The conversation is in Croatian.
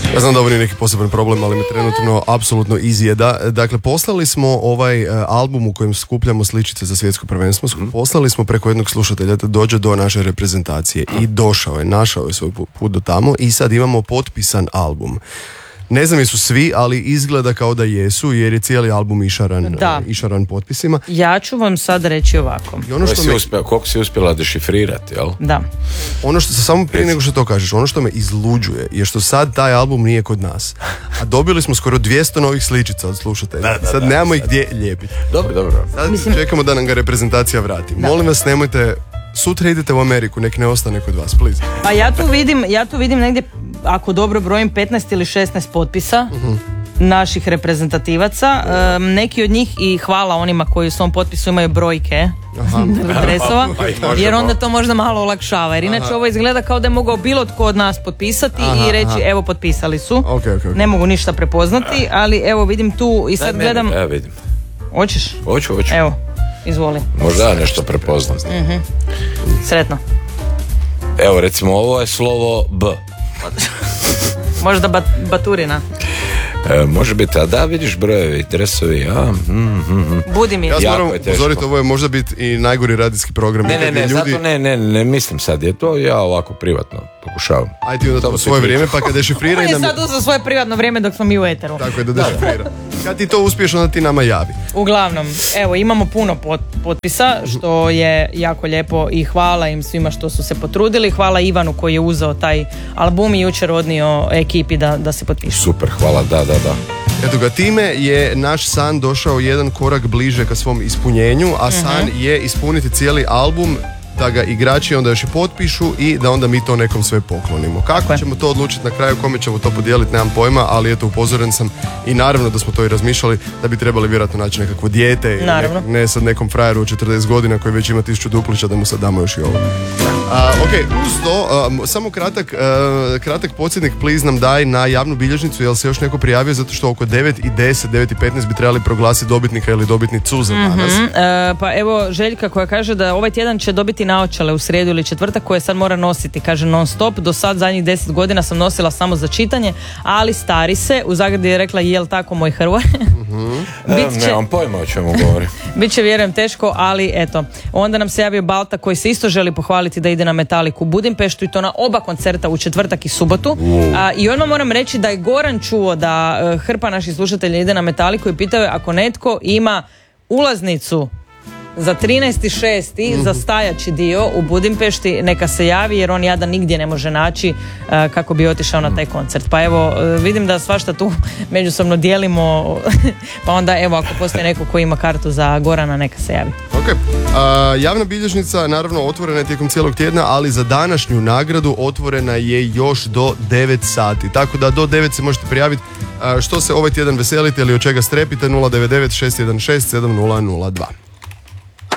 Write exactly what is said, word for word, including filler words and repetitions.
Ja znam da ovo nije neki poseban problem, ali me trenutno apsolutno izjeda. Dakle, poslali smo ovaj uh, album u kojem skupljamo sličice za svjetsko prvenstvo. Mm. Poslali smo preko jednog slušatelja da dođe do naše reprezentacije. I došao je, našao je svoj put do tamo i sad imamo potpisan album. Ne znam jesu svi, ali izgleda kao da jesu, jer je cijeli album išaran, da. išaran potpisima. Ja ću vam sad reći ovako. I ono što me... uspjela, koliko si uspjela dešifrirati, jel? Da. Ono što, samo prije nego što to kažeš, ono što me izluđuje je što sad taj album nije kod nas. A dobili smo skoro dvjesto novih sličica od slušatelja. Da, da, sad da, nemamo sad. ih gdje lijepiti. Dobro, dobro. Sad Mislim... čekamo da nam ga reprezentacija vrati. Da. Molim vas, nemojte... Sutra idete u Ameriku, nek ne ostane kod vas, please. Pa ja tu vidim, ja tu vidim negdje, ako dobro brojim, petnaest ili šesnaest potpisa uh-huh. naših reprezentativaca. Um, neki od njih, i hvala onima koji u svom potpisu imaju brojke dresova, jer onda to možda malo olakšava. Jer inače aha. ovo izgleda kao da je mogao bilo tko od nas potpisati aha, i reći aha. evo potpisali su. Okay, okay, okay. Ne mogu ništa prepoznati, ali evo vidim tu i sad ne, gledam... Ne, ne, vidim. Hoćeš? Hoću, hoću. Evo. Izvoli. Možda ja nešto prepoznam. Mm-hmm. Sretno. Evo recimo ovo je slovo B. Možda bat, baturina. E, može biti, a da vidiš brojevi, dresovi, a mm, mm, mm. Budimir. Ja moram upozoriti, ovo je možda biti i najgori radijski program. Ne, ne, ne, ljudi... zato ne, ne, ne mislim sad, je to ja ovako privatno pokušavam. Ajde onda to svoje vrijeme, pa kad dešifrira... On je sad uzeo svoje privatno vrijeme dok smo mi u eteru. Tako je, da dešifrira. Kad ti to uspiješ, onda ti nama javi. Uglavnom, evo, imamo puno pot, potpisa, što je jako lijepo i hvala im svima što su se potrudili. Hvala Ivanu koji je uzeo taj album i jučer odnio ekipi da, da se potpišu. Super, hvala, da, da, da. Eto ga, time je naš san došao jedan korak bliže ka svom ispunjenju, a san uh-huh. je ispuniti cijeli album, da ga igrači onda još i potpišu i da onda mi to nekom sve poklonimo. Kako Tako ćemo to odlučiti na kraju, kome ćemo to podijeliti, nemam pojma, ali eto, upozoren sam i naravno da smo to i razmišljali da bi trebali vjerojatno naći nekakvo dijete, ne, ne sad nekom frajeru od četrdeset godina koji već ima tisuću duplića da mu sad damo još i ovo. A, ok, uz to, a, samo kratak, a, kratak podsjetnik, please nam daj na javnu bilježnicu, jel se još neko prijavio, zato što oko devet i deset, devet i petnaest bi trebali proglasiti dobitnika ili dobitnicu za danas. Mm-hmm. E, pa evo Željka koja kaže da ovaj tjedan će dobiti naočale u srijedu ili četvrtak koje sad mora nositi, kaže non stop. Do sad zadnjih deset godina sam nosila samo za čitanje, ali stari se, u zagradi je rekla jel tako moj Hrvoje. Mm-hmm. Bit će, nemam pojma o čemu govori. Biće vjerujem teško, ali eto. Onda nam se javio Balta koji se isto želi pohvaliti da ide na Metaliku u Budimpeštu i to na oba koncerta u četvrtak i subotu. Uh. A, I odmah moram reći da je Goran čuo da uh, hrpa naših slušatelja ide na Metaliku i pitao je ako netko ima ulaznicu za trinaesti šesti mm-hmm. za stajaći dio u Budimpešti, neka se javi jer on jada nigdje ne može naći uh, kako bi otišao na taj koncert. Pa evo, uh, vidim da svašta tu međusobno dijelimo, pa onda evo ako postoji neko ko ima kartu za Gorana, neka se javi. Ok, uh, javna bilježnica naravno otvorena je tijekom cijelog tjedna, ali za današnju nagradu otvorena je još do devet sati, tako da do devet se možete prijaviti. Uh, što se ovaj tjedan veselite ili od čega strepite, nula devet devet šest jedan šest sedam nula nula dva.